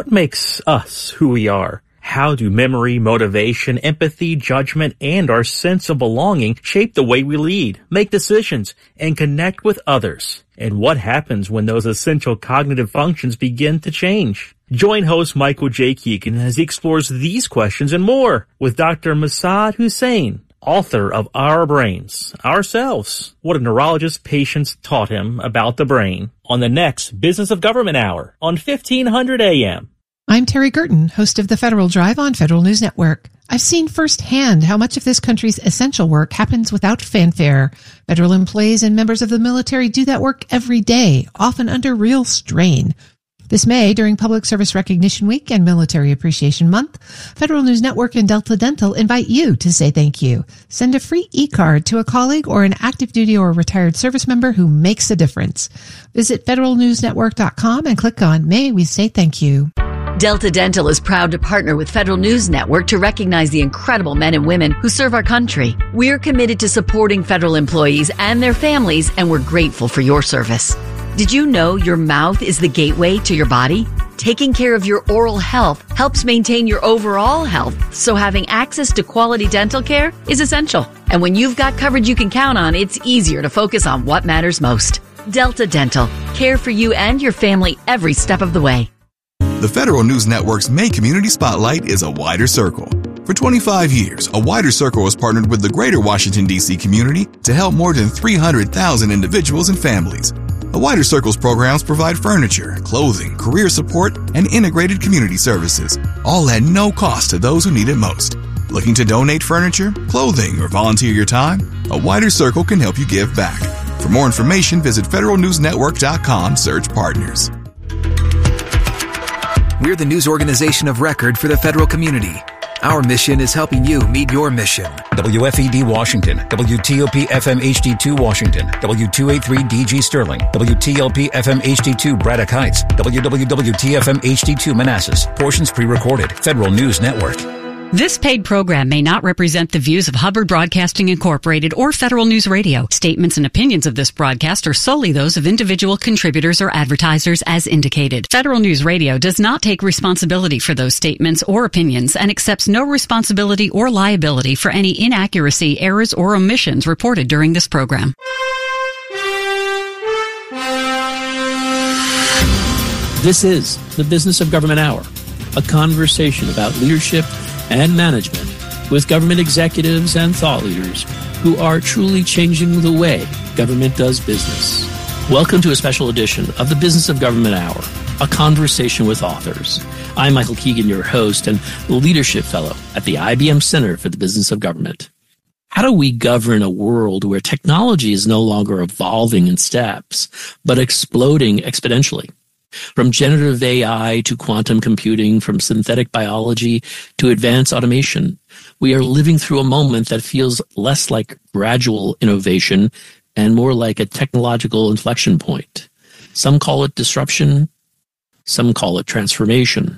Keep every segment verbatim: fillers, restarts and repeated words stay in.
What makes us who we are? How do memory, motivation, empathy, judgment, and our sense of belonging shape the way we lead, make decisions, and connect with others? And what happens when those essential cognitive functions begin to change? Join host Michael J. Keegan as he explores these questions and more with Doctor Massad Hussain, author of Our Brains, Ourselves, What a Neurologist's Patients Taught Him About the Brain, on the next Business of Government Hour on fifteen hundred A M. I'm Terry Gerton, host of the Federal Drive on Federal News Network. I've seen firsthand how much of this country's essential work happens without fanfare. Federal employees and members of the military do that work every day, often under real strain. This May, during Public Service Recognition Week and Military Appreciation Month, Federal News Network and Delta Dental invite you to say thank you. Send a free e-card to a colleague or an active duty or retired service member who makes a difference. Visit federal news network dot com and click on May We Say Thank You. Delta Dental is proud to partner with Federal News Network to recognize the incredible men and women who serve our country. We're committed to supporting federal employees and their families, and we're grateful for your service. Did you know your mouth is the gateway to your body? Taking care of your oral health helps maintain your overall health, so having access to quality dental care is essential. And when you've got coverage you can count on, it's easier to focus on what matters most. Delta Dental. Care for you and your family every step of the way. The Federal News Network's May Community Spotlight is A Wider Circle. For twenty-five years, A Wider Circle has partnered with the greater Washington, D C community to help more than three hundred thousand individuals and families. A Wider Circle's programs provide furniture, clothing, career support, and integrated community services, all at no cost to those who need it most. Looking to donate furniture, clothing, or volunteer your time? A Wider Circle can help you give back. For more information, visit federal news network dot com, search partners. We're the news organization of record for the federal community. Our mission is helping you meet your mission. W F E D Washington, W T O P F M H D two Washington, W two eighty-three D G Sterling, W T L P F M H D two Braddock Heights, W W W T F M H D two Manassas. Portions pre-recorded. Federal News Network. This paid program may not represent the views of Hubbard Broadcasting Incorporated or Federal News Radio. Statements and opinions of this broadcast are solely those of individual contributors or advertisers as indicated. Federal News Radio does not take responsibility for those statements or opinions and accepts no responsibility or liability for any inaccuracy, errors, or omissions reported during this program. This is the Business of Government Hour, a conversation about leadership and management with government executives and thought leaders who are truly changing the way government does business. Welcome to a special edition of the Business of Government Hour, a conversation with authors. I'm Michael Keegan, your host and leadership fellow at the I B M Center for the Business of Government. How do we govern a world where technology is no longer evolving in steps, but exploding exponentially? From generative A I to quantum computing, from synthetic biology to advanced automation, we are living through a moment that feels less like gradual innovation and more like a technological inflection point. Some call it disruption, some call it transformation.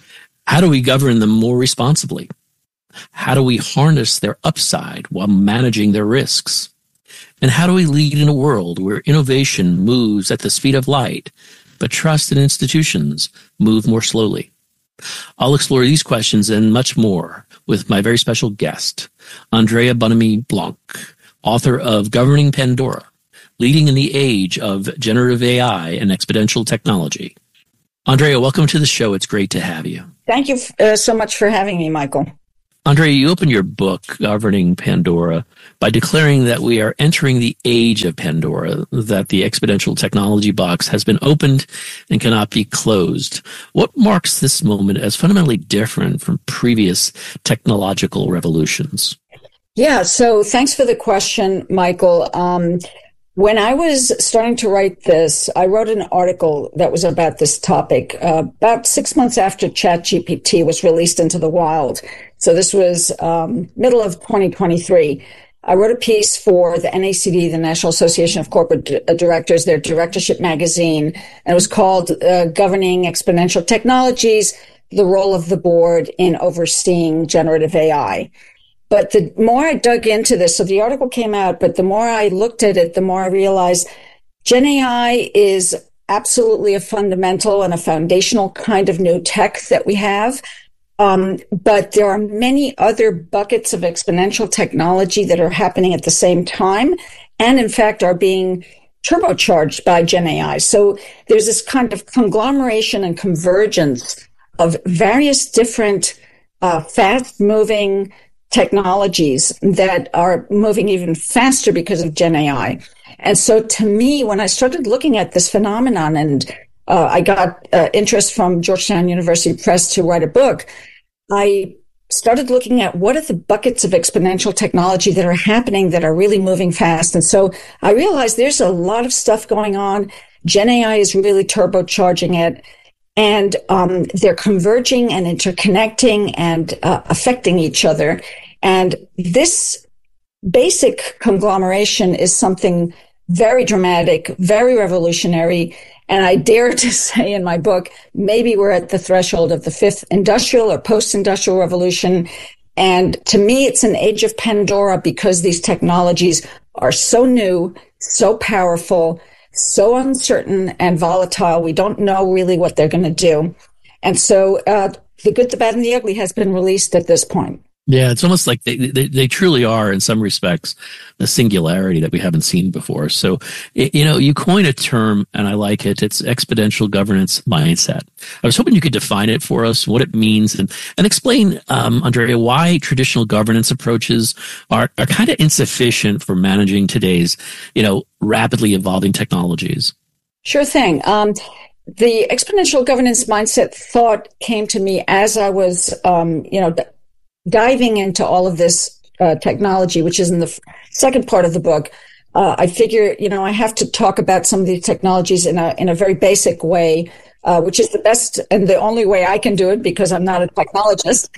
How do we govern them more responsibly? How do we harness their upside while managing their risks? And how do we lead in a world where innovation moves at the speed of light, but trust in institutions move more slowly? I'll explore these questions and much more with my very special guest, Andrea Bonamy-Blanc, author of Governing Pandora, Leading in the Age of Generative A I and Exponential Technology. Andrea, welcome to the show. It's great to have you. Thank you uh, so much for having me, Michael. Andrea, you open your book, Governing Pandora, by declaring that we are entering the age of Pandora, that the exponential technology box has been opened and cannot be closed. What marks this moment as fundamentally different from previous technological revolutions? Yeah, so thanks for the question, Michael. Um, when I was starting to write this, I wrote an article that was about this topic uh, about six months after ChatGPT was released into the wild. So this was um, middle of twenty twenty-three. I wrote a piece for the N A C D, the National Association of Corporate D- Directors, their directorship magazine, and it was called uh, Governing Exponential Technologies, the Role of the Board in Overseeing Generative A I. But the more I dug into this, so the article came out, but the more I looked at it, the more I realized Gen A I is absolutely a fundamental and a foundational kind of new tech that we have. Um, but there are many other buckets of exponential technology that are happening at the same time, and in fact are being turbocharged by Gen A I. So there's this kind of conglomeration and convergence of various different uh, fast-moving technologies that are moving even faster because of Gen A I. And so to me, when I started looking at this phenomenon, and uh, I got uh, interest from Georgetown University Press to write a book, I started looking at what are the buckets of exponential technology that are happening that are really moving fast. And so I realized there's a lot of stuff going on. Gen A I is really turbocharging it. And um, they're converging and interconnecting and uh, affecting each other. And this basic conglomeration is something very dramatic, very revolutionary. And I dare to say in my book, maybe we're at the threshold of the fifth industrial or post-industrial revolution. And to me, it's an age of Pandora because these technologies are so new, so powerful, so uncertain and volatile. We don't know really what they're going to do. And so uh, The Good, the Bad, and the Ugly has been released at this point. Yeah, it's almost like they, they they truly are, in some respects, a singularity that we haven't seen before. So, you know, you coin a term, and I like it. It's exponential governance mindset. I was hoping you could define it for us, what it means, and, and explain, um, Andrea, why traditional governance approaches are, are kind of insufficient for managing today's, you know, rapidly evolving technologies. Sure thing. Um, the exponential governance mindset thought came to me as I was, um, you know, diving into all of this uh, technology, which is in the f- second part of the book. uh, I figure, you know, I have to talk about some of these technologies in a in a very basic way, uh, which is the best and the only way I can do it because I'm not a technologist.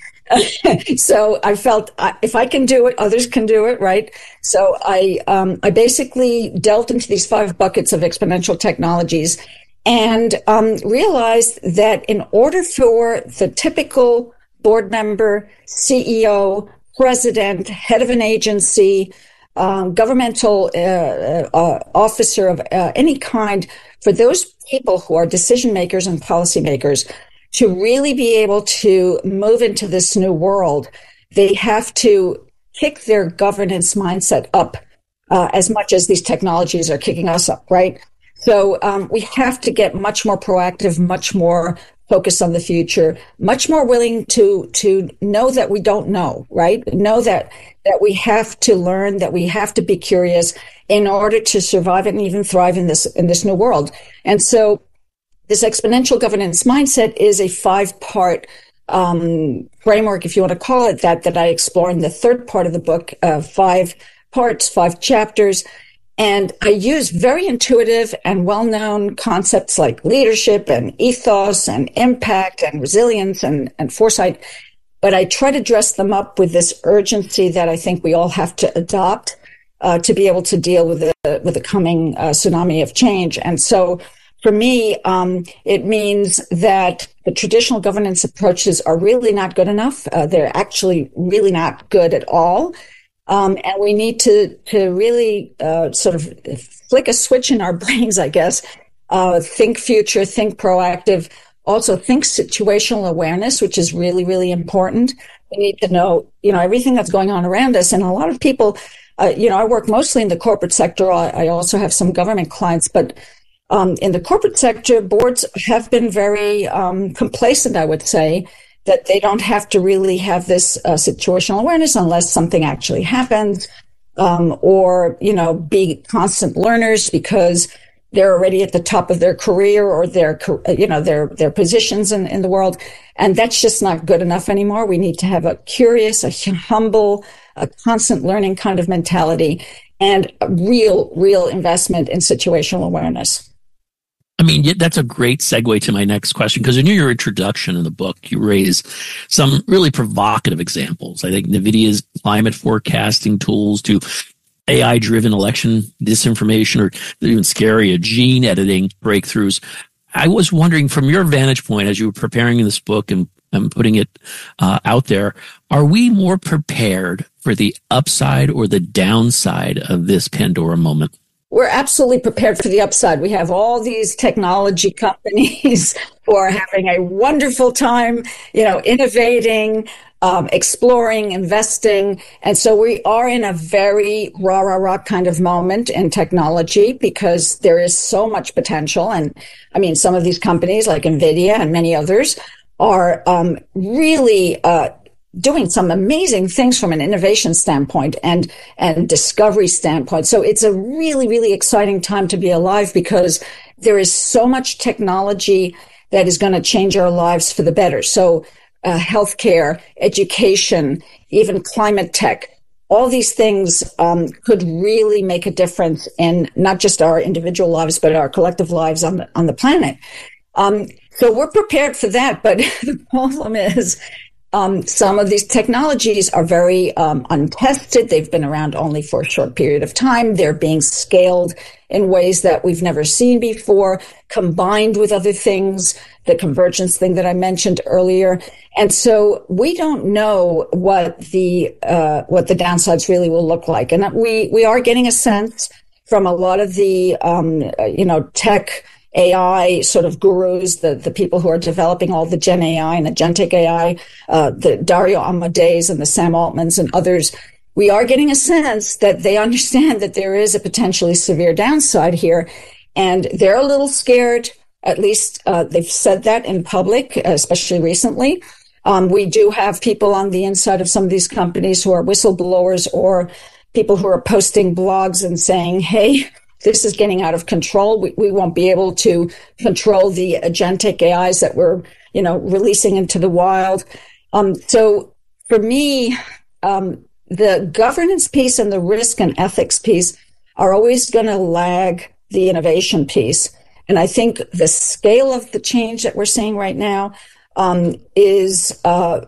So I felt uh, if I can do it, others can do it, right? So I um, I basically delved into these five buckets of exponential technologies and um, realized that in order for the typical board member, C E O, president, head of an agency, um, governmental uh, uh, officer of uh, any kind, for those people who are decision makers and policymakers to really be able to move into this new world, they have to kick their governance mindset up uh, as much as these technologies are kicking us up, right? So um, we have to get much more proactive, much more focused on the future, much more willing to to know that we don't know, right? Know that that we have to learn, that we have to be curious in order to survive and even thrive in this in this new world. And so this exponential governance mindset is a five-part um, framework, if you want to call it that, that I explore in the third part of the book, uh, five parts, five chapters. And I use very intuitive and well-known concepts like leadership and ethos and impact and resilience and, and foresight. But I try to dress them up with this urgency that I think we all have to adopt uh, to be able to deal with the, with the coming uh, tsunami of change. And so for me, um, it means that the traditional governance approaches are really not good enough. Uh, they're actually really not good at all. Um, and we need to, to really uh, sort of flick a switch in our brains, I guess. Uh, think future, think proactive. Also think situational awareness, which is really, really important. We need to know, you know, everything that's going on around us. And a lot of people, uh, you know, I work mostly in the corporate sector. I, I also have some government clients, but um, in the corporate sector, boards have been very um, complacent, I would say, that they don't have to really have this uh, situational awareness unless something actually happens, um, or, you know, be constant learners because they're already at the top of their career or their, you know, their, their positions in, in the world. And that's just not good enough anymore. We need to have a curious, a humble, a constant learning kind of mentality and a real, real investment in situational awareness. I mean, that's a great segue to my next question, because in your introduction in the book, you raise some really provocative examples. I think NVIDIA's climate forecasting tools to A I-driven election disinformation, or even scarier, gene editing breakthroughs. I was wondering, from your vantage point, as you were preparing this book and, and putting it uh, out there, are we more prepared for the upside or the downside of this Pandora moment? we're absolutely prepared for the upside. We have all these technology companies who are having a wonderful time, you know, innovating, um, exploring, investing. And so we are in a very rah, rah, rah kind of moment in technology because there is so much potential. And I mean, some of these companies like NVIDIA and many others are um, really uh doing some amazing things from an innovation standpoint and, and discovery standpoint. So it's a really, really exciting time to be alive because there is so much technology that is going to change our lives for the better. So uh, healthcare, education, even climate tech, all these things um, could really make a difference in not just our individual lives, but our collective lives on the, on the planet. Um, so we're prepared for that. But the problem is, Um, some of these technologies are very um, untested. They've been around only for a short period of time. They're being scaled in ways that we've never seen before, combined with other things, the convergence thing that I mentioned earlier. And so we don't know what the uh, what the downsides really will look like. And we we are getting a sense from a lot of the um, you know tech A I sort of gurus, the, the people who are developing all the Gen A I and Agentic A I, uh, the Dario Amodei's and the Sam Altmans and others, we are getting a sense that they understand that there is a potentially severe downside here. And they're a little scared. At least uh, they've said that in public, especially recently. Um, we do have people on the inside of some of these companies who are whistleblowers or people who are posting blogs and saying, hey, this is getting out of control. We, we won't be able to control the agentic A Is that we're, you know, releasing into the wild. Um, so for me, um, the governance piece and the risk and ethics piece are always going to lag the innovation piece. And I think the scale of the change that we're seeing right now um, is uh,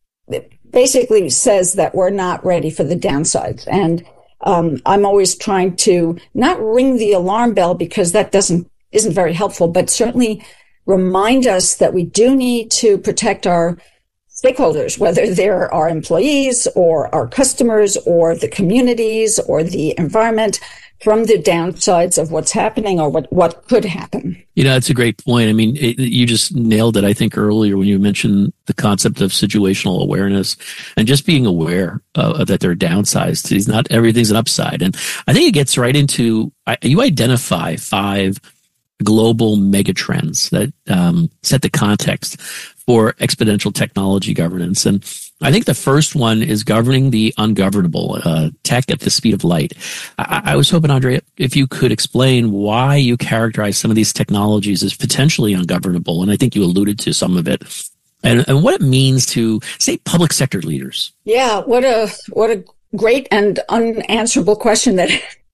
basically says that we're not ready for the downsides. And Um, I'm always trying to not ring the alarm bell because that doesn't, isn't very helpful, but certainly remind us that we do need to protect our stakeholders, whether they're our employees or our customers or the communities or the environment, from the downsides of what's happening or what, what could happen. You know, that's a great point. I mean, it, you just nailed it, I think, earlier when you mentioned the concept of situational awareness and just being aware uh, that there are downsides. It's not everything's an upside. And I think it gets right into, you identify five global megatrends that um, set the context for exponential technology governance. And I think the first one is governing the ungovernable, uh, tech at the speed of light. I, I was hoping, Andrea, if you could explain why you characterize some of these technologies as potentially ungovernable. And I think you alluded to some of it. And, and what it means to, say, public sector leaders. Yeah, what a what a great and unanswerable question that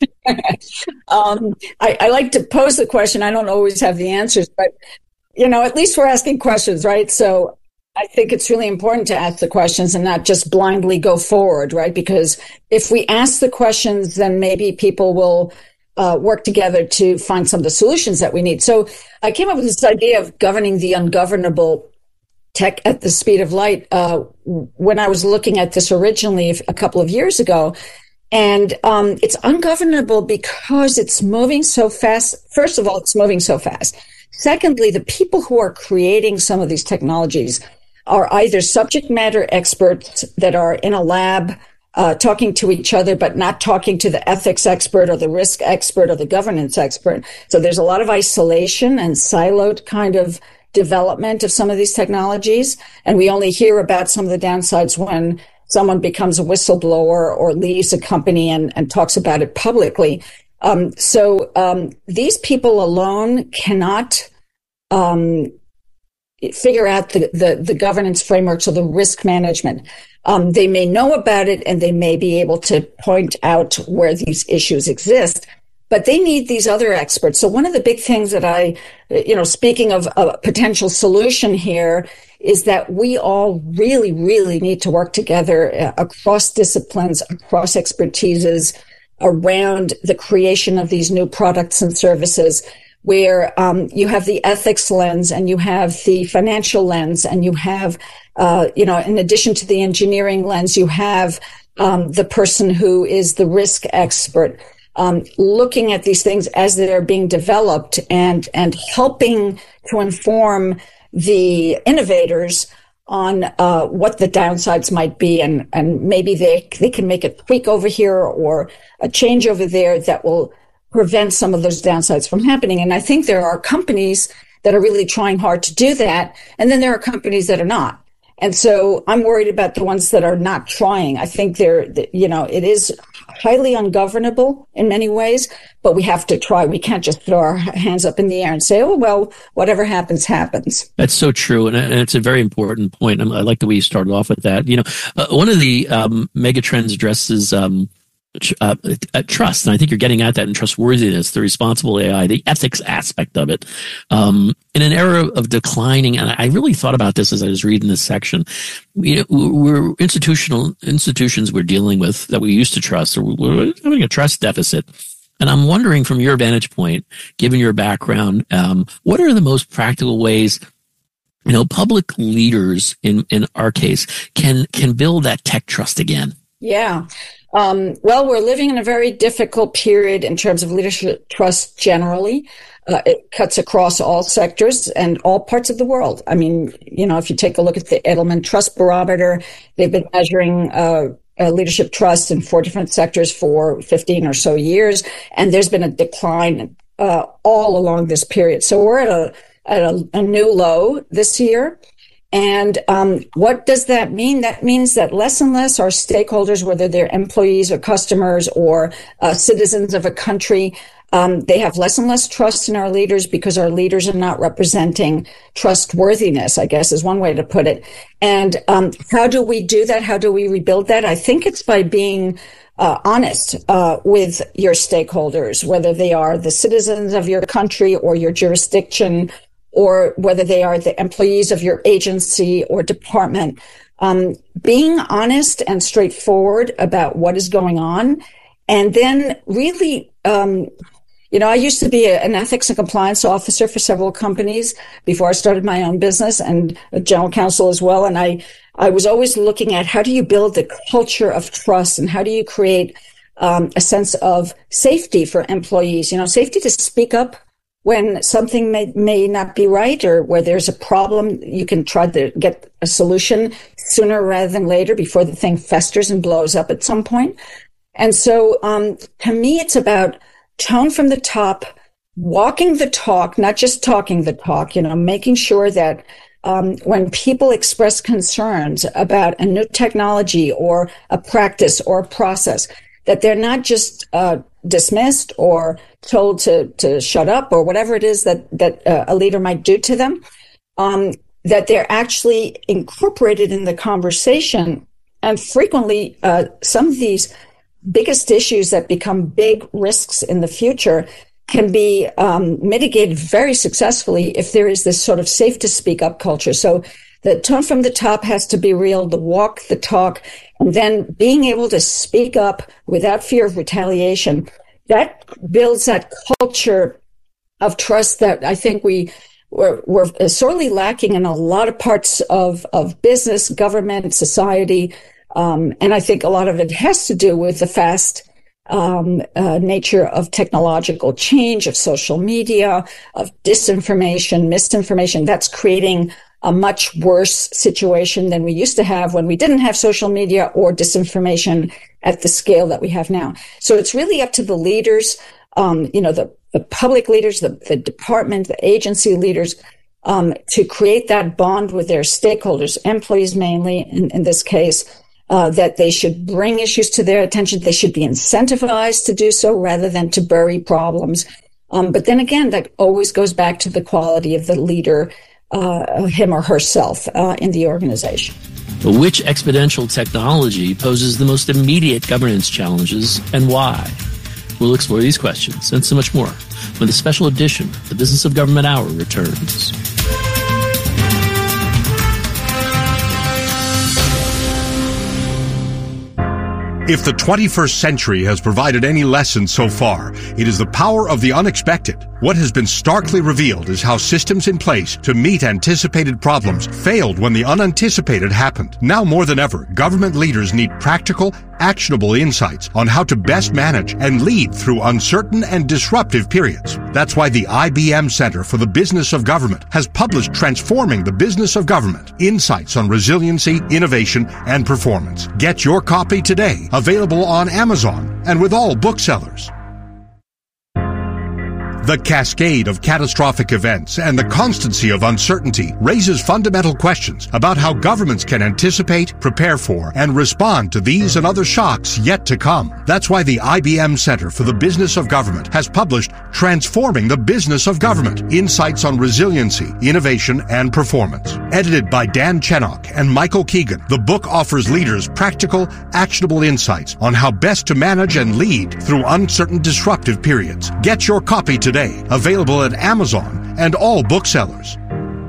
um, I, I like to pose the question. I don't always have the answers, but, you know, at least we're asking questions, right? So I think it's really important to ask the questions and not just blindly go forward, right? Because if we ask the questions, then maybe people will uh, work together to find some of the solutions that we need. So I came up with this idea of governing the ungovernable tech at the speed of light uh, when I was looking at this originally a couple of years ago. And um, it's ungovernable because it's moving so fast. First of all, it's moving so fast. Secondly, the people who are creating some of these technologies are either subject matter experts that are in a lab uh, talking to each other, but not talking to the ethics expert or the risk expert or the governance expert. So there's a lot of isolation and siloed kind of development of some of these technologies. And we only hear about some of the downsides when someone becomes a whistleblower or leaves a company and, and talks about it publicly. Um, so um, these people alone cannot um, figure out the, the, the governance frameworks or the risk management. Um, they may know about it and they may be able to point out where these issues exist, but they need these other experts. So one of the big things that I, you know, speaking of a potential solution here, is that we all really, really need to work together uh, across disciplines, across expertises around the creation of these new products and services, where um, you have the ethics lens and you have the financial lens and you have, uh, you know, in addition to the engineering lens, you have um, the person who is the risk expert. um, looking at these things as they're being developed and, and helping to inform the innovators on uh, what the downsides might be, and, and maybe they they can make a tweak over here or a change over there that will prevent some of those downsides from happening. And I think there are companies that are really trying hard to do that, and then there are companies that are not. And so I'm worried about the ones that are not trying. I think they're, you know, it is highly ungovernable in many ways, but we have to try. We can't just throw our hands up in the air and say, oh, well, whatever happens, happens. That's so true. And it's a very important point. I like the way you started off with that. You know, uh, one of the um, mega trends addresses um, Uh, uh, trust. And I think you're getting at that in trustworthiness, the responsible A I, the ethics aspect of it. Um, in an era of declining, and I really thought about this as I was reading this section, you know, we're institutional institutions we're dealing with that we used to trust, or we're having a trust deficit. And I'm wondering from your vantage point, given your background, um, what are the most practical ways, you know, public leaders in, in our case can, can build that tech trust again? Yeah. Um, well, we're living in a very difficult period in terms of leadership trust generally. Uh, it cuts across all sectors and all parts of the world. I mean, you know, if you take a look at the Edelman Trust Barometer, they've been measuring uh, uh, leadership trust in four different sectors for fifteen or so years, and there's been a decline uh, all along this period. So we're at a at a, a new low this year. And um, what does that mean? That means that less and less our stakeholders, whether they're employees or customers or uh, citizens of a country, um, they have less and less trust in our leaders because our leaders are not representing trustworthiness, I guess is one way to put it. And um, how do we do that? How do we rebuild that? I think it's by being uh, honest uh, with your stakeholders, whether they are the citizens of your country or your jurisdiction, or whether they are the employees of your agency or department. Um, being honest and straightforward about what is going on. And then really, um, you know, I used to be a, an ethics and compliance officer for several companies before I started my own business, and a general counsel as well. And I, I was always looking at how do you build the culture of trust, and how do you create um, a sense of safety for employees, you know, safety to speak up when something may, may not be right, or where there's a problem. You can try to get a solution sooner rather than later before the thing festers and blows up at some point. And so um, to me, it's about tone from the top, walking the talk, not just talking the talk, you know, making sure that um, when people express concerns about a new technology or a practice or a process, that they're not just uh, dismissed or told to, to shut up or whatever it is that, that uh, a leader might do to them, um, that they're actually incorporated in the conversation. And frequently, uh, some of these biggest issues that become big risks in the future can be um, mitigated very successfully if there is this sort of safe to speak up culture. So the tone from the top has to be real, the walk, the talk, and then being able to speak up without fear of retaliation. That builds that culture of trust that I think we we're, we're sorely lacking in a lot of parts of, of business, government, society. Um, and I think a lot of it has to do with the fast um, uh, nature of technological change, of social media, of disinformation, misinformation. That's creating a much worse situation than we used to have when we didn't have social media or disinformation at the scale that we have now. So it's really up to the leaders, um, you know, the, the public leaders, the, the department, the agency leaders, um, to create that bond with their stakeholders, employees mainly in, in this case, uh, that they should bring issues to their attention. They should be incentivized to do so rather than to bury problems. Um, but then again, that always goes back to the quality of the leader, Uh, him or herself uh, in the organization. Which exponential technology poses the most immediate governance challenges and why? We'll explore these questions and so much more when the special edition of the Business of Government Hour returns. If the twenty-first century has provided any lesson so far, it is the power of the unexpected. What has been starkly revealed is how systems in place to meet anticipated problems failed when the unanticipated happened. Now more than ever, government leaders need practical, actionable insights on how to best manage and lead through uncertain and disruptive periods. That's why the I B M Center for the Business of Government has published Transforming the Business of Government: Insights on Resiliency, Innovation, and Performance. Get your copy today, available on Amazon and with all booksellers. The cascade of catastrophic events and the constancy of uncertainty raises fundamental questions about how governments can anticipate, prepare for, and respond to these and other shocks yet to come. That's why the I B M Center for the Business of Government has published Transforming the Business of Government: Insights on Resiliency, Innovation, and Performance. Edited by Dan Chenok and Michael Keegan, the book offers leaders practical, actionable insights on how best to manage and lead through uncertain, disruptive periods. Get your copy today. Available at Amazon and all booksellers.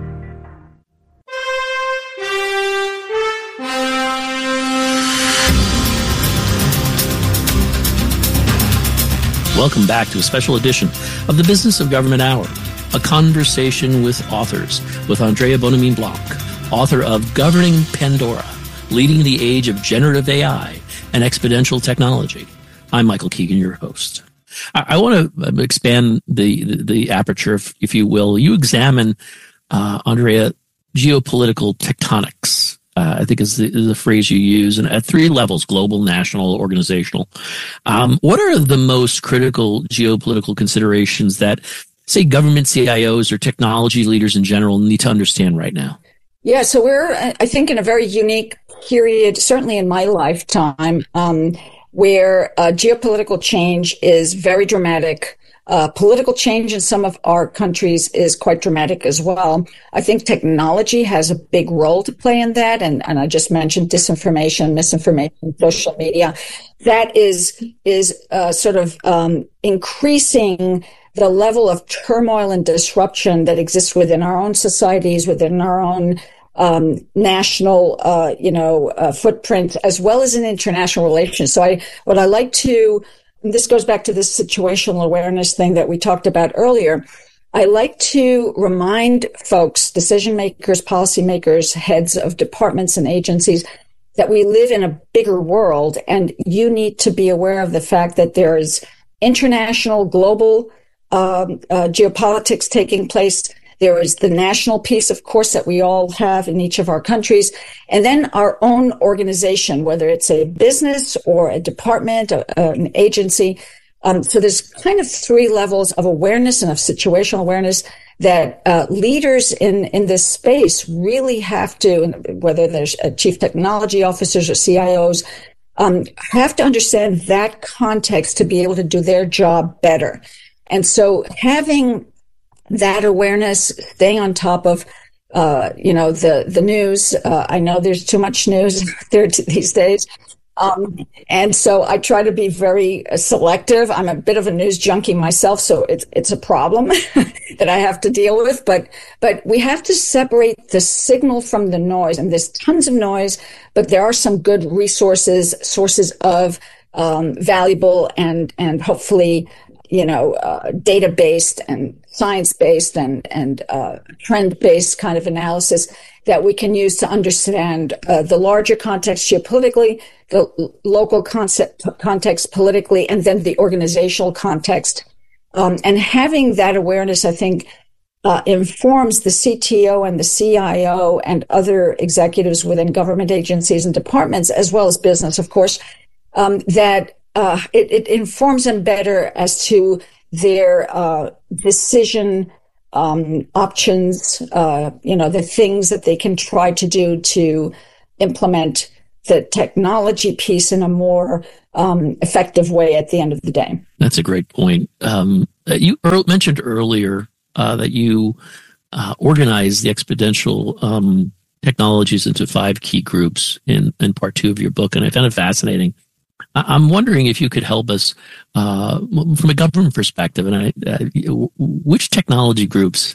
Welcome back to a special edition of the Business of Government Hour, a conversation with authors, with Andrea Bonamine Blanc, author of Governing Pandora, Leading the Age of Generative A I and Exponential Technology. I'm Michael Keegan, your host. I, I want to expand the, the, the aperture, if, if you will. You examine, uh, Andrea, geopolitical tectonics, uh, I think is the, is the phrase you use, and at three levels: global, national, organizational. Um, what are the most critical geopolitical considerations that, say, government C I Os or technology leaders in general need to understand right now? Yeah, so we're, I think, in a very unique period, certainly in my lifetime, um, where uh, geopolitical change is very dramatic. Uh, political change in some of our countries is quite dramatic as well. I think technology has a big role to play in that. And, and I just mentioned disinformation, misinformation, social media. That is, is uh, sort of um, increasing the level of turmoil and disruption that exists within our own societies, within our own Um, national, uh, you know, uh, footprint, as well as in international relations. So I, what I like to, and this goes back to this situational awareness thing that we talked about earlier. I like to remind folks, decision makers, policymakers, heads of departments and agencies, that we live in a bigger world, and you need to be aware of the fact that there is international, global, um, uh, geopolitics taking place. There is the national piece, of course, that we all have in each of our countries, and then our own organization, whether it's a business or a department, a, an agency. Um, so there's kind of three levels of awareness and of situational awareness that uh, leaders in, in this space really have to, whether there's uh, chief technology officers or C I Os, um, have to understand that context to be able to do their job better. And so having that awareness, staying on top of, uh, you know, the, the news. Uh, I know there's too much news there t- these days. Um, and so I try to be very uh, selective. I'm a bit of a news junkie myself, so it's, it's a problem that I have to deal with. But, but we have to separate the signal from the noise. And there's tons of noise, but there are some good resources, sources of, um, valuable and, and hopefully, you know, uh, data-based and science-based and, and, uh, trend-based kind of analysis that we can use to understand, uh, the larger context geopolitically, the l- local concept, context politically, and then the organizational context. Um, and having that awareness, I think, uh, informs the C T O and the C I O and other executives within government agencies and departments, as well as business, of course, um, that Uh, it, it informs them better as to their uh, decision um, options, uh, you know, the things that they can try to do to implement the technology piece in a more um, effective way at the end of the day. That's a great point. Um, you er- mentioned earlier uh, that you uh, organized the exponential um, technologies into five key groups in, in part two of your book, and I found it fascinating. I'm wondering if you could help us uh, from a government perspective, and I, uh, which technology groups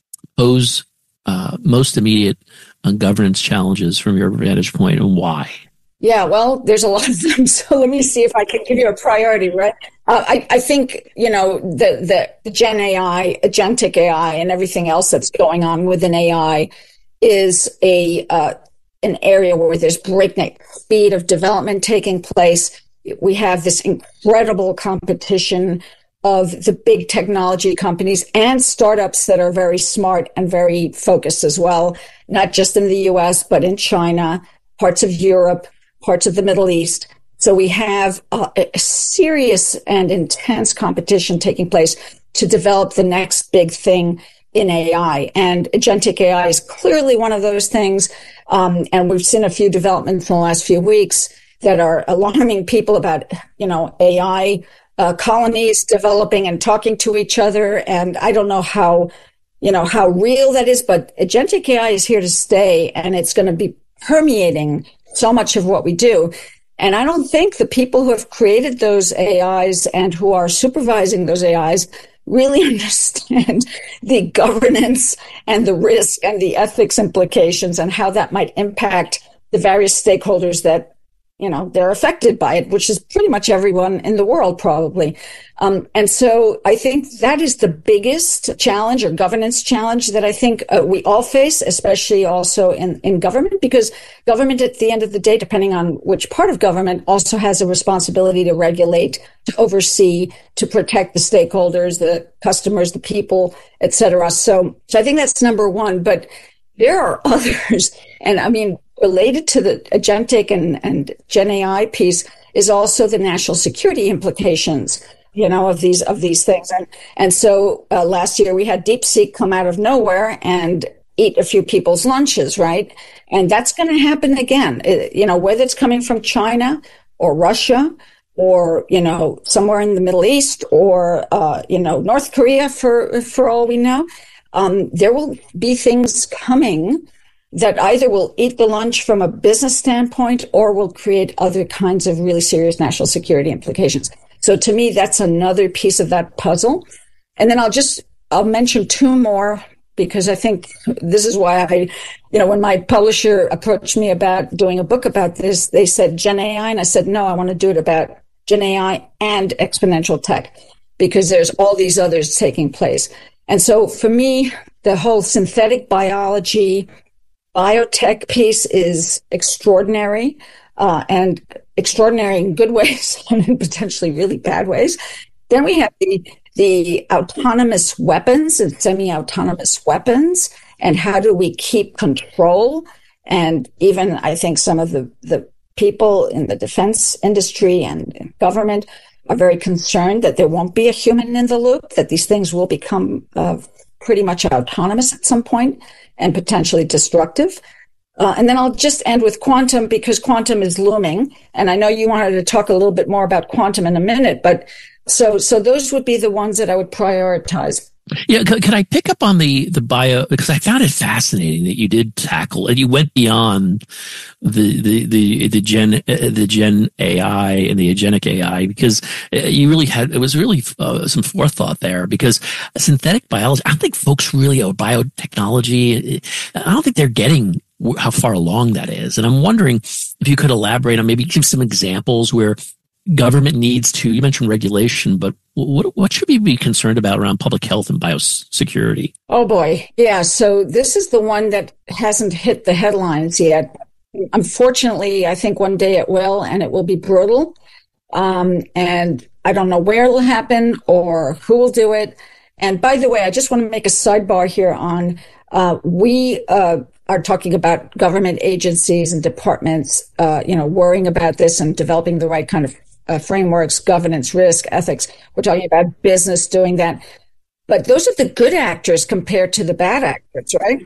pose uh, most immediate uh, governance challenges from your vantage point, and why? Yeah, well, there's a lot of them. So let me see if I can give you a priority, right? Uh, I, I think, you know, the, the Gen A I, agentic A I, and everything else that's going on within A I is a uh, an area where there's breakneck speed of development taking place. We have this incredible competition of the big technology companies and startups that are very smart and very focused as well, not just in the U S, but in China, parts of Europe, parts of the Middle East. So we have a, a serious and intense competition taking place to develop the next big thing in A I. And agentic A I is clearly one of those things. Um, and we've seen a few developments in the last few weeks that are alarming people about, you know, A I uh, colonies developing and talking to each other. And I don't know how, you know, how real that is, but agentic A I is here to stay, and it's going to be permeating so much of what we do. And I don't think the people who have created those A Is and who are supervising those A Is really understand the governance and the risk and the ethics implications and how that might impact the various stakeholders that, you know, they're affected by it, which is pretty much everyone in the world, probably. Um, and so I think that is the biggest challenge or governance challenge that I think uh, we all face, especially also in, in government, because government at the end of the day, depending on which part of government, also has a responsibility to regulate, to oversee, to protect the stakeholders, the customers, the people, et cetera. So, so I think that's number one. But there are others. And I mean, related to the agentic and, and Gen A I piece is also the national security implications, you know, of these, of these things. And, and so uh, last year we had DeepSeek come out of nowhere and eat a few people's lunches, right? And that's going to happen again, it, you know, whether it's coming from China or Russia or, you know, somewhere in the Middle East or, uh, you know, North Korea for, for all we know. Um, there will be things coming that either will eat the lunch from a business standpoint or will create other kinds of really serious national security implications. So to me, that's another piece of that puzzle. And then I'll just, I'll mention two more because I think this is why I, you know, when my publisher approached me about doing a book about this, they said Gen A I. And I said, no, I want to do it about Gen A I and exponential tech because there's all these others taking place. And so for me, the whole synthetic biology, biotech piece is extraordinary, uh, and extraordinary in good ways and in potentially really bad ways. Then we have the, the autonomous weapons and semi-autonomous weapons, and how do we keep control? And even I think some of the, the people in the defense industry and government are very concerned that there won't be a human in the loop, that these things will become uh, pretty much autonomous at some point and potentially destructive. Uh, and then I'll just end with quantum because quantum is looming. And I know you wanted to talk a little bit more about quantum in a minute, but so so those would be the ones that I would prioritize. Yeah, could, could I pick up on the, the bio, because I found it fascinating that you did tackle, and you went beyond the, the, the, the Gen, uh, the Gen A I and the agentic A I, because you really had, it was really uh, some forethought there, because synthetic biology, I don't think folks really, or biotechnology, I don't think they're getting how far along that is. And I'm wondering if you could elaborate on, maybe give some examples where government needs to, you mentioned regulation, but what what should we be concerned about around public health and biosecurity? Oh boy. Yeah. So this is the one that hasn't hit the headlines yet. Unfortunately, I think one day it will, and it will be brutal. Um, and I don't know where it'll happen or who will do it. And by the way, I just want to make a sidebar here on, uh, we, uh, are talking about government agencies and departments, uh, you know, worrying about this and developing the right kind of uh, frameworks, governance, risk, ethics. We're talking about business doing that. But those are the good actors compared to the bad actors, right?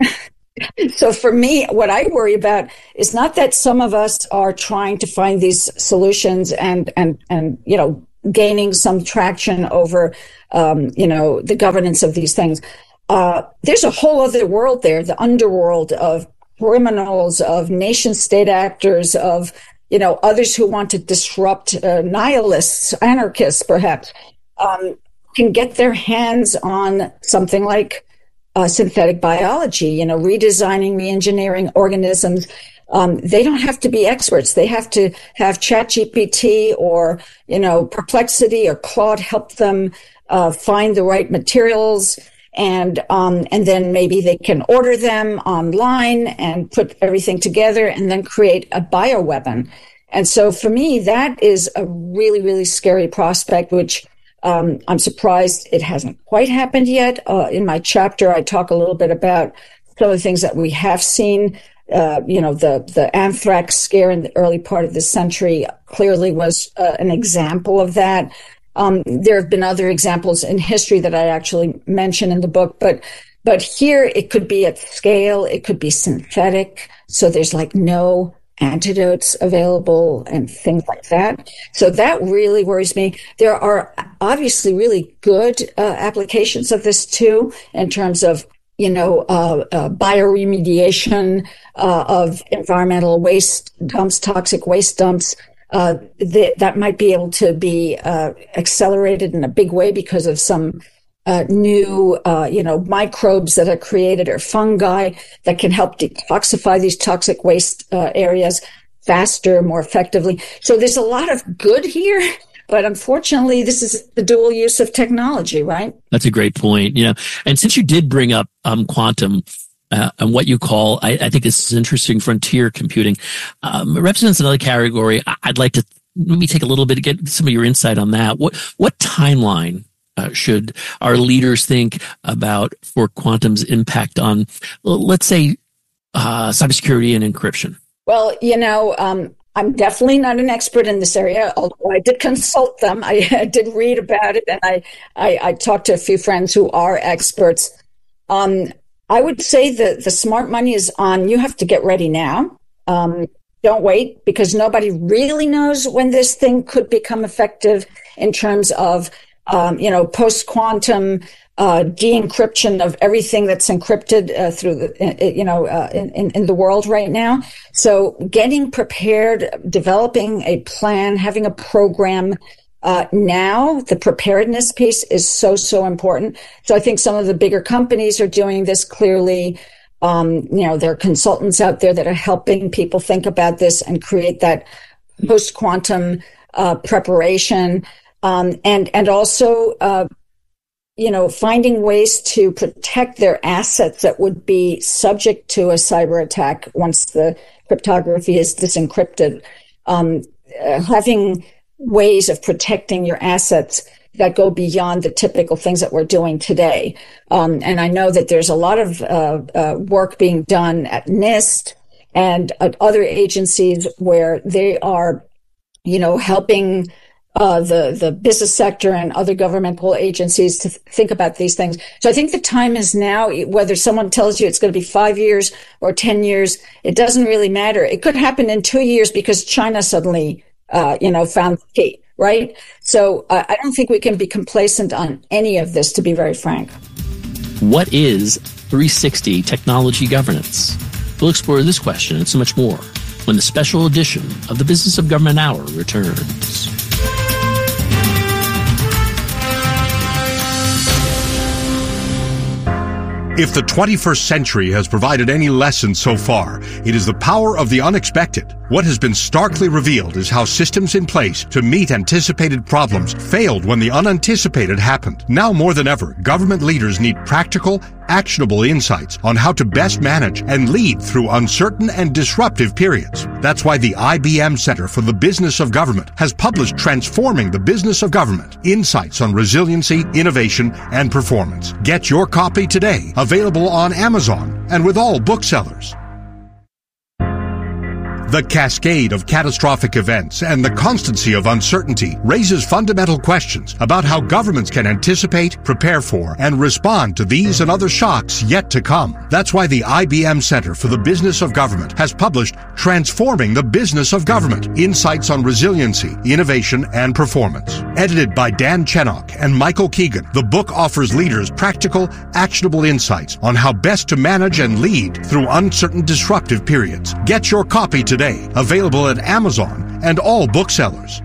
So for me, what I worry about is not that some of us are trying to find these solutions and, and, and, you know, gaining some traction over, um, you know, the governance of these things. Uh, there's a whole other world there, the underworld of criminals, of nation state actors, of, you know, others who want to disrupt, uh, nihilists, anarchists, perhaps, um, can get their hands on something like uh, synthetic biology, you know, redesigning, re-engineering organisms, Um, they don't have to be experts. They have to have ChatGPT or, you know, Perplexity or Claude help them uh, find the right materials. And, um, and then maybe they can order them online and put everything together and then create a bioweapon. And so for me, that is a really, really scary prospect, which, um, I'm surprised it hasn't quite happened yet. Uh, in my chapter, I talk a little bit about some of the things that we have seen. Uh, you know, the, the anthrax scare in the early part of the century clearly was uh, an example of that. Um, there have been other examples in history that I actually mention in the book, but, but here it could be at scale. It could be synthetic. So there's like no antidotes available and things like that. So that really worries me. There are obviously really good uh, applications of this too, in terms of, you know, uh, uh, bioremediation uh, of environmental waste dumps, toxic waste dumps. Uh, th- that might be able to be uh, accelerated in a big way because of some uh, new, uh, you know, microbes that are created or fungi that can help detoxify these toxic waste uh, areas faster, more effectively. So there's a lot of good here. But unfortunately, this is the dual use of technology, right? That's a great point. You know, and since you did bring up um, quantum uh, and what you call, I, I think this is interesting, frontier computing, um, it represents another category. I'd like to maybe take a little bit to get some of your insight on that. What what timeline uh, should our leaders think about for quantum's impact on, let's say, uh, cybersecurity and encryption? Well, you know, um, I'm definitely not an expert in this area, although I did consult them. I, I did read about it, and I, I, I talked to a few friends who are experts. Um, I would say that the smart money is on. You have to get ready now. Um, don't wait, because nobody really knows when this thing could become effective in terms of, um, you know, post-quantum Uh, de-encryption of everything that's encrypted uh, through the, uh, you know, uh, in, in the world right now. So getting prepared, developing a plan, having a program uh, now, the preparedness piece is so, so important. So I think some of the bigger companies are doing this clearly. Um, you know, there are consultants out there that are helping people think about this and create that post-quantum uh, preparation. Um, and, and also, uh, you know, finding ways to protect their assets that would be subject to a cyber attack once the cryptography is disencrypted. Um, uh, having ways of protecting your assets that go beyond the typical things that we're doing today. Um, and I know that there's a lot of uh, uh, work being done at NIST and at other agencies where they are, you know, helping Uh, the, the business sector and other governmental agencies to th- think about these things. So I think the time is now, whether someone tells you it's going to be five years or ten years, it doesn't really matter. It could happen in two years because China suddenly, uh, you know, found the key, right? So uh, I don't think we can be complacent on any of this, to be very frank. What is three sixty technology governance? We'll explore this question and so much more when the special edition of the Business of Government Hour returns. If the twenty-first century has provided any lesson so far, it is the power of the unexpected. What has been starkly revealed is how systems in place to meet anticipated problems failed when the unanticipated happened. Now more than ever, government leaders need practical, actionable insights on how to best manage and lead through uncertain and disruptive periods. That's why the I B M Center for the Business of Government has published Transforming the Business of Government: Insights on Resiliency, Innovation, and Performance. Get your copy today, available on Amazon and with all booksellers. The cascade of catastrophic events and the constancy of uncertainty raises fundamental questions about how governments can anticipate, prepare for, and respond to these and other shocks yet to come. That's why the I B M Center for the Business of Government has published Transforming the Business of Government: Insights on Resiliency, Innovation, and Performance. Edited by Dan Chenok and Michael Keegan, the book offers leaders practical, actionable insights on how best to manage and lead through uncertain, disruptive periods. Get your copy today. Today, available at Amazon and all booksellers.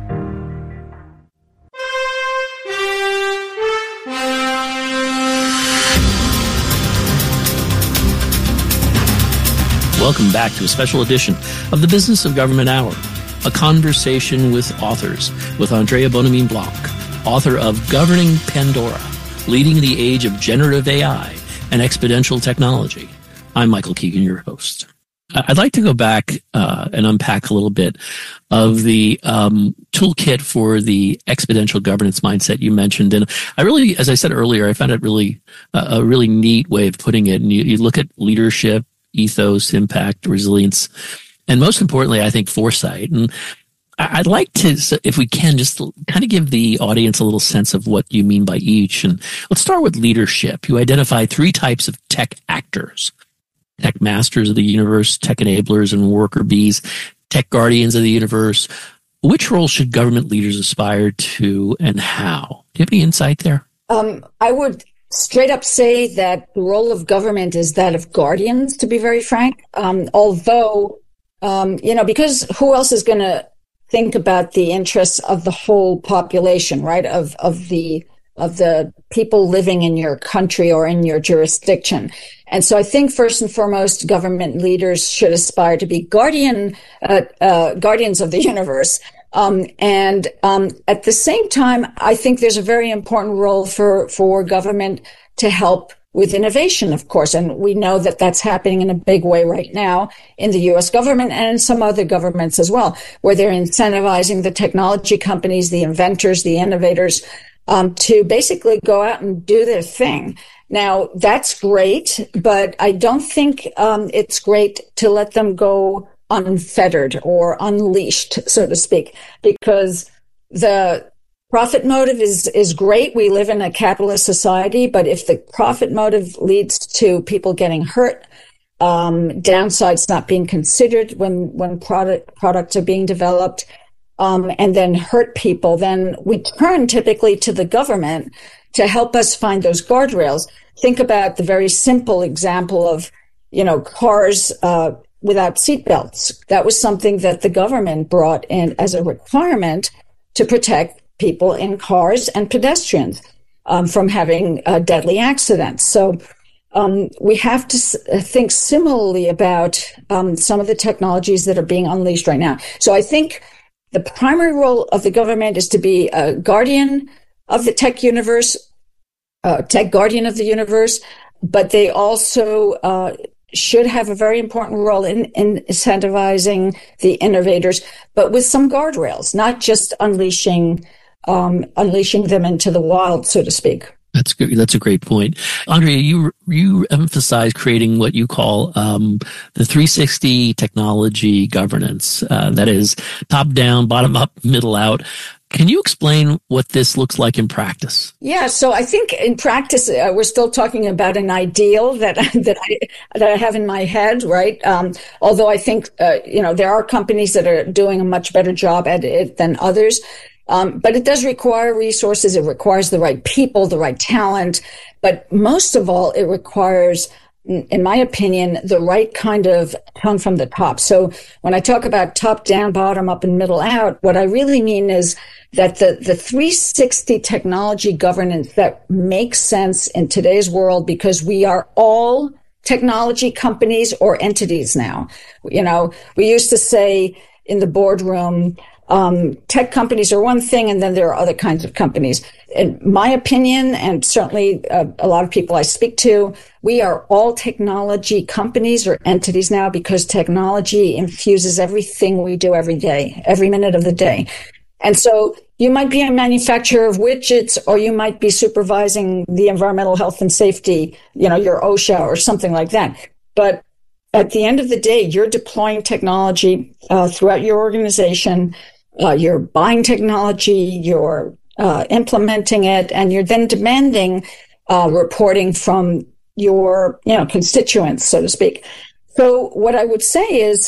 Welcome back to a special edition of the Business of Government Hour, a conversation with authors, with Andrea Bonamine Blanc, author of Governing Pandora, Leading the Age of Generative A I and Exponential Technology. I'm Michael Keegan, your host. I'd like to go back uh, and unpack a little bit of the um, toolkit for the exponential governance mindset you mentioned. And I really, as I said earlier, I found it really uh, a really neat way of putting it. And you, you look at leadership, ethos, impact, resilience, and most importantly, I think foresight. And I'd like to, if we can, just kind of give the audience a little sense of what you mean by each. And let's start with leadership. You identify three types of tech actors: tech masters of the universe, tech enablers and worker bees, tech guardians of the universe. Which role should government leaders aspire to, and how? Do you have any insight there? Um, I would straight up say that the role of government is that of guardians, to be very frank. Um, although, um, you know, because who else is going to think about the interests of the whole population, right? Of, of the, of the people living in your country or in your jurisdiction. And so I think first and foremost, government leaders should aspire to be guardian, uh, uh, guardians of the universe. Um, and, um, at the same time, I think there's a very important role for, for government to help with innovation, of course. And we know that that's happening in a big way right now in the U S government and in some other governments as well, where they're incentivizing the technology companies, the inventors, the innovators, um, to basically go out and do their thing. Now, that's great, but I don't think, um, it's great to let them go unfettered or unleashed, so to speak, because the profit motive is, is great. We live in a capitalist society, but if the profit motive leads to people getting hurt, um, downsides not being considered when, when product, products are being developed, um, and then hurt people, then we turn typically to the government to help us find those guardrails. Think about the very simple example of, you know, cars, uh, without seatbelts. That was something that the government brought in as a requirement to protect people in cars and pedestrians um, from having uh, deadly accidents. So um, we have to s- think similarly about um, some of the technologies that are being unleashed right now. So I think the primary role of the government is to be a guardian of the tech universe, uh, tech guardian of the universe, but they also uh, should have a very important role in, in incentivizing the innovators, but with some guardrails, not just unleashing um, unleashing them into the wild, so to speak. That's good. That's a great point. Andrea, you you emphasize creating what you call um, the three sixty technology governance. Uh, that is top down, bottom up, middle out. Can you explain what this looks like in practice? Yeah, so I think in practice, uh, we're still talking about an ideal that that I that I have in my head, right? Um, although I think uh, you know there are companies that are doing a much better job at it than others. Um, but it does require resources. It requires the right people, the right talent. But most of all, it requires, in my opinion, the right kind of tone from the top. So when I talk about top down, bottom up, and middle out, what I really mean is that the, the three sixty technology governance that makes sense in today's world, because we are all technology companies or entities now. You know, we used to say in the boardroom, Um, tech companies are one thing, and then there are other kinds of companies. In my opinion, and certainly uh, a lot of people I speak to, we are all technology companies or entities now because technology infuses everything we do every day, every minute of the day. And so you might be a manufacturer of widgets, or you might be supervising the environmental health and safety, you know, your OSHA or something like that. But at the end of the day, you're deploying technology uh, throughout your organization. Uh, you're buying technology, you're uh, implementing it, and you're then demanding uh, reporting from your, you know, constituents, so to speak. So what I would say is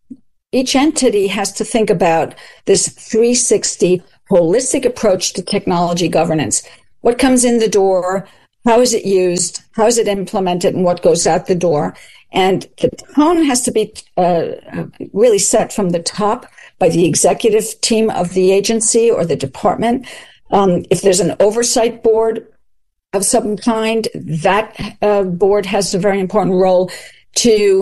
each entity has to think about this three sixty holistic approach to technology governance. What comes in the door? How is it used? How is it implemented? And what goes out the door? And the tone has to be uh, really set from the top by the executive team of the agency or the department. Um, if there's an oversight board of some kind, that uh, board has a very important role to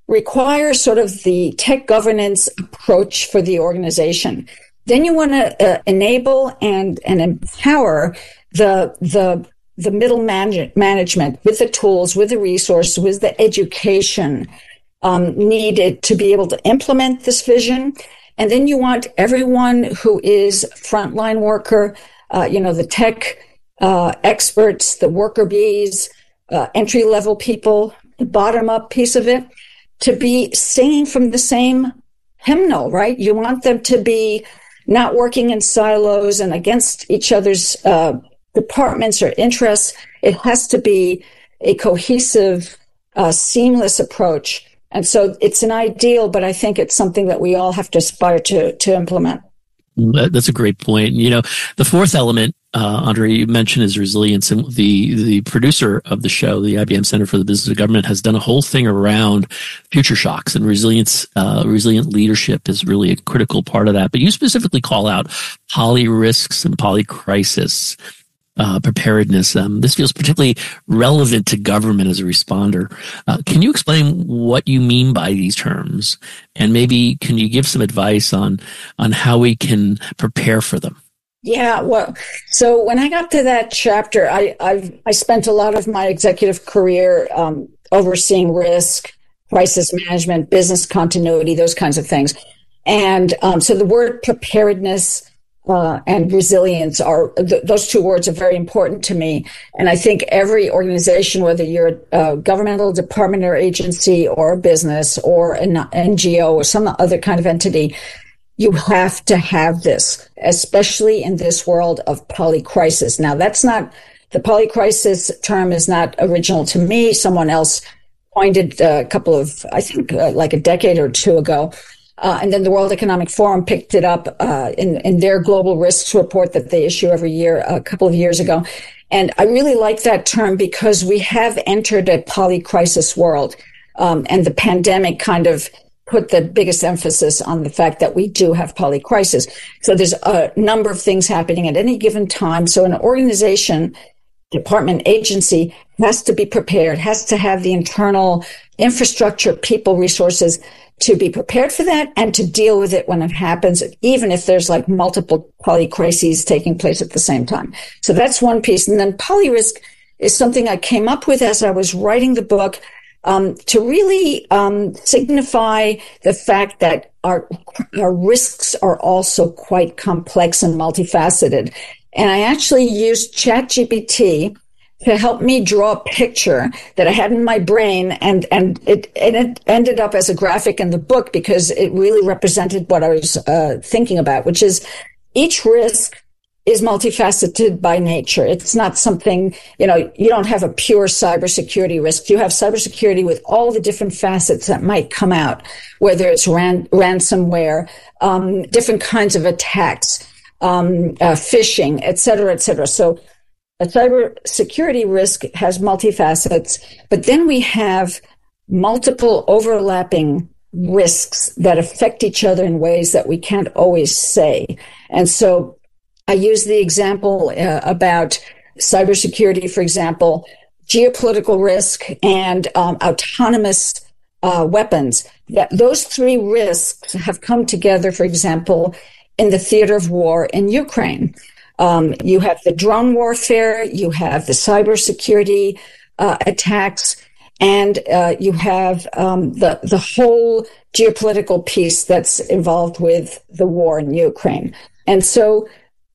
requires sort of the tech governance approach for the organization. Then you want to uh, enable and, and empower the, the, the middle man- management with the tools, with the resources, with the education um, needed to be able to implement this vision. And then you want everyone who is frontline worker, uh, you know, the tech uh, experts, the worker bees, uh, entry level people, the bottom up piece of it, to be singing from the same hymnal, right? You want them to be not working in silos and against each other's uh, departments or interests. It has to be a cohesive, uh, seamless approach. And so it's an ideal, but I think it's something that we all have to aspire to, to implement. That's a great point. You know, the fourth element, uh, Andre, you mentioned is resilience. And the, the producer of the show, the I B M Center for the Business of Government, has done a whole thing around future shocks, and resilience, uh, resilient leadership is really a critical part of that. But you specifically call out poly risks and poly crisis. Uh, preparedness. Um, this feels particularly relevant to government as a responder. Uh, can you explain what you mean by these terms? And maybe can you give some advice on, on how we can prepare for them? Yeah, well, so when I got to that chapter, I I've, I spent a lot of my executive career um, overseeing risk, crisis management, business continuity, those kinds of things. And um, so the word preparedness Uh, and resilience are, th- those two words are very important to me. And I think every organization, whether you're a governmental department or agency or a business or an N G O or some other kind of entity, you have to have this, especially in this world of polycrisis. Now, that's not, the polycrisis term is not original to me. Someone else coined a couple of, I think, uh, like a decade or two ago. Uh, and then the World Economic Forum picked it up uh, in, in their global risks report that they issue every year, a couple of years ago. And I really like that term because we have entered a polycrisis world. Um, and the pandemic kind of put the biggest emphasis on the fact that we do have polycrisis. So there's a number of things happening at any given time. So an organization, department, agency has to be prepared, has to have the internal infrastructure, people, resources to be prepared for that and to deal with it when it happens, even if there's like multiple polycrises taking place at the same time. So that's one piece. And then polyrisk is something I came up with as I was writing the book, um, to really um, signify the fact that our, our risks are also quite complex and multifaceted. And I actually used ChatGPT to help me draw a picture that I had in my brain, and, and it, and it ended up as a graphic in the book because it really represented what I was uh, thinking about, which is each risk is multifaceted by nature. It's not something, you know, you don't have a pure cybersecurity risk. You have cybersecurity with all the different facets that might come out, whether it's ran- ransomware, um, different kinds of attacks, um, uh, phishing, et cetera, et cetera. So a cybersecurity risk has multifacets, but then we have multiple overlapping risks that affect each other in ways that we can't always say. And so I use the example uh, about cybersecurity, for example, geopolitical risk and um, autonomous uh, weapons. That those three risks have come together, for example, in the theater of war in Ukraine. Um, you have the drone warfare, you have the cybersecurity uh, attacks, and uh, you have um, the the whole geopolitical piece that's involved with the war in Ukraine. And so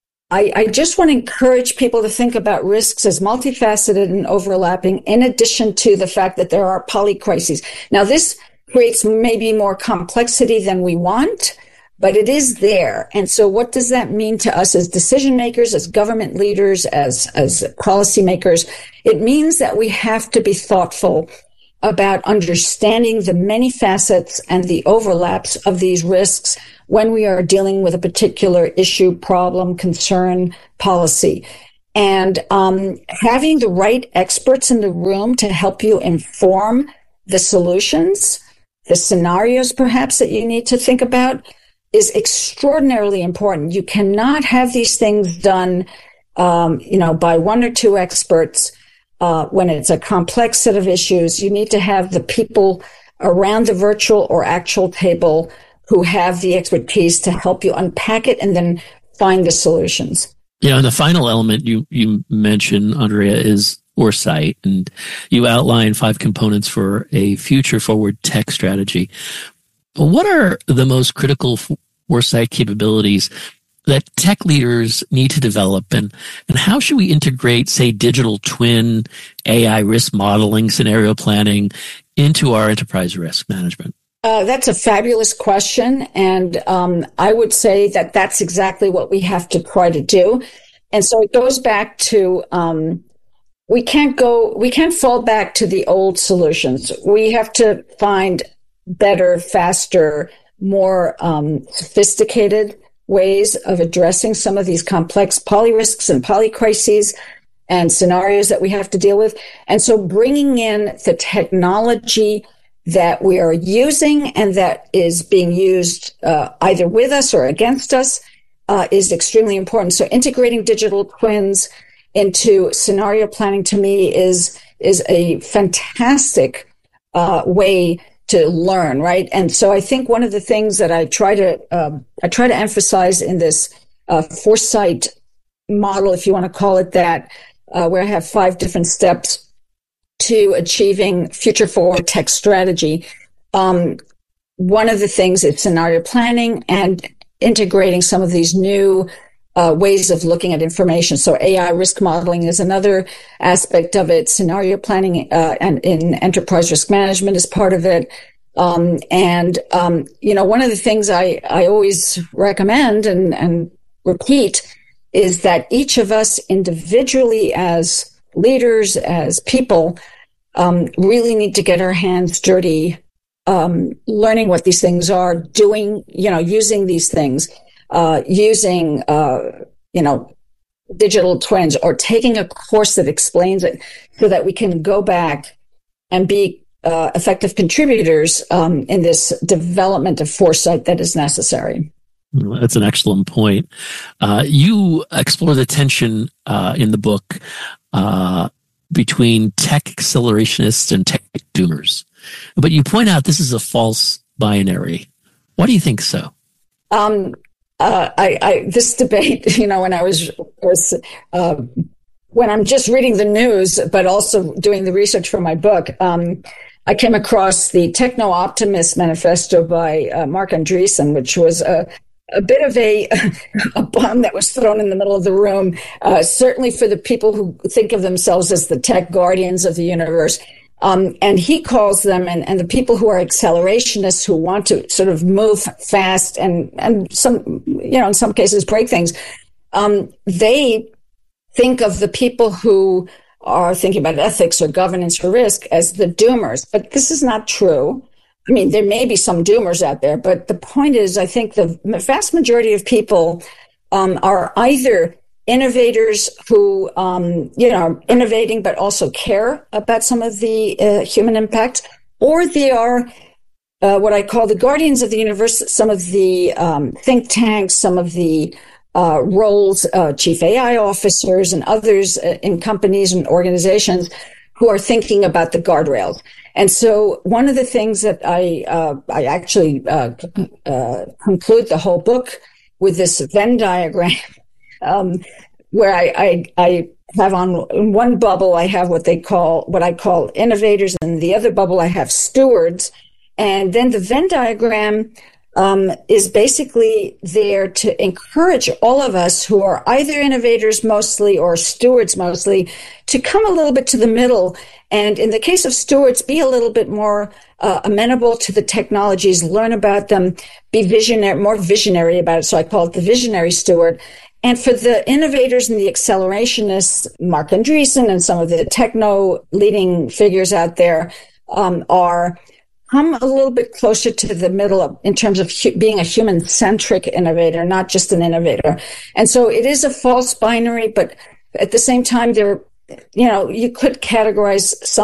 I, I just want to encourage people to think about risks as multifaceted and overlapping, in addition to the fact that there are polycrises. Now, this creates maybe more complexity than we want, but it is there. And so what does that mean to us as decision makers, as government leaders, as, as policymakers? It means that we have to be thoughtful about understanding the many facets and the overlaps of these risks when we are dealing with a particular issue, problem, concern, policy. And um, having the right experts in the room to help you inform the solutions, the scenarios perhaps that you need to think about, is extraordinarily important. You cannot have these things done, um, you know, by one or two experts uh, when it's a complex set of issues. You need to have the people around the virtual or actual table who have the expertise to help you unpack it and then find the solutions. Yeah, and the final element you, you mentioned, Andrea, is foresight, and you outline five components for a future-forward tech strategy. What are the most critical foresight capabilities that tech leaders need to develop, and, and how should we integrate, say, digital twin, A I risk modeling, scenario planning into our enterprise risk management? Uh, that's a fabulous question. And um, I would say that that's exactly what we have to try to do. And so it goes back to, um, we can't go, we can't fall back to the old solutions. We have to find better, faster, more um, sophisticated ways of addressing some of these complex polyrisks and polycrises and scenarios that we have to deal with. And so bringing in the technology that we are using and that is being used uh, either with us or against us uh, is extremely important. So integrating digital twins into scenario planning to me is is a fantastic uh, way to learn, right? And so I think one of the things that I try to um, I try to emphasize in this uh, foresight model, if you want to call it that, uh, where I have five different steps to achieving future forward tech strategy. Um, one of the things is scenario planning and integrating some of these new uh, ways of looking at information. So A I risk modeling is another aspect of it. Scenario planning uh, and in enterprise risk management is part of it. Um, and, um, you know, one of the things I, I always recommend and, and repeat is that each of us individually as leaders, as people, um, really need to get our hands dirty, um, learning what these things are, doing, you know, using these things, uh, using, uh, you know, digital twins, or taking a course that explains it so that we can go back and be uh, effective contributors um, in this development of foresight that is necessary. That's an excellent point. Uh, you explore the tension uh, in the book uh, between tech accelerationists and tech doomers. But you point out this is a false binary. Why do you think so? Um, uh, I, I, this debate, you know, when I was, was uh, when I'm just reading the news, but also doing the research for my book, um, I came across the Techno-Optimist Manifesto by uh, Marc Andreessen, which was a a bit of a, a bomb that was thrown in the middle of the room, uh, certainly for the people who think of themselves as the tech guardians of the universe. Um, and he calls them, and, and the people who are accelerationists who want to sort of move fast and, and some, you know, in some cases break things, um, they think of the people who are thinking about ethics or governance or risk as the doomers. But this is not true. I mean, there may be some doomers out there, but the point is, I think the vast majority of people um, are either innovators who, um, you know, are innovating but also care about some of the uh, human impact, or they are uh, what I call the guardians of the universe, some of the um, think tanks, some of the uh, roles, uh, chief A I officers and others uh, in companies and organizations who are thinking about the guardrails. And so one of the things that I, uh, I actually, uh, uh, conclude the whole book with this Venn diagram, um, where I, I, I have on in one bubble, I have what they call, what I call innovators, and in the other bubble, I have stewards. And then the Venn diagram, um, is basically there to encourage all of us who are either innovators mostly or stewards mostly to come a little bit to the middle. And in the case of stewards, be a little bit more uh, amenable to the technologies, learn about them, be visionary, more visionary about it. So I call it the visionary steward. And for the innovators and the accelerationists, Marc Andreessen and some of the techno leading figures out there um, are come a little bit closer to the middle of, in terms of hu- being a human-centric innovator, not just an innovator. And so it is a false binary, but at the same time, there, you know, you could categorize some